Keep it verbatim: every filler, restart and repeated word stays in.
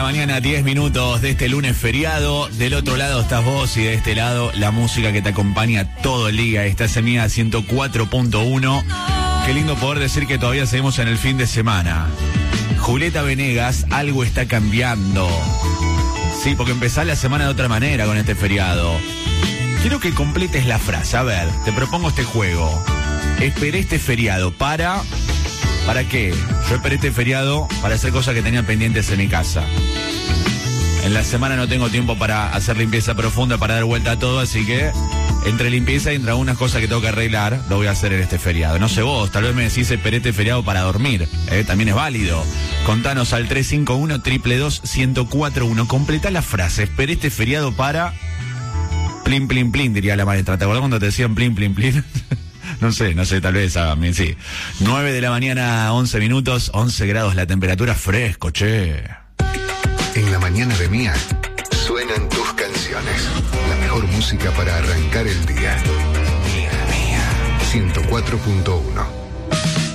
la mañana, diez minutos de este lunes feriado. Del otro lado estás vos y de este lado la música que te acompaña todo el día. Estás en Mía ciento cuatro punto uno. Qué lindo poder decir que todavía seguimos en el fin de semana. Julieta Venegas, algo está cambiando. Sí, porque empezás la semana de otra manera con este feriado. Quiero que completes la frase. A ver, te propongo este juego. Esperé este feriado para... ¿Para qué? Yo esperé este feriado para hacer cosas que tenía pendientes en mi casa. En la semana no tengo tiempo para hacer limpieza profunda, para dar vuelta a todo, así que entre limpieza y entre algunas cosas que tengo que arreglar, lo voy a hacer en este feriado. No sé vos, tal vez me decís esperé este feriado para dormir, ¿eh? También es válido. Contanos al tres cinco uno, dos dos dos, uno cero cuatro uno. Completá la frase, esperé este feriado para... Plin, plin, plin, diría la maestra. ¿Te acordás cuando te decían plin, plin, plin? No sé, no sé, tal vez a mí sí. nueve de la mañana, once minutos, once grados la temperatura, fresco, che. En la mañana de Mía, suenan tus canciones. La mejor música para arrancar el día. Mía, Mía. ciento cuatro punto uno.